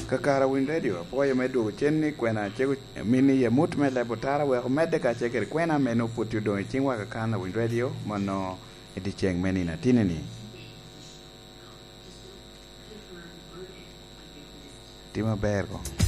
kakara win radio po ya medu chenni kwena chego mini ya mut me lebotara we mede ka cheker kwena meno putu do chingwa kakana win radio mano edi cheng meni na tineni tima bergo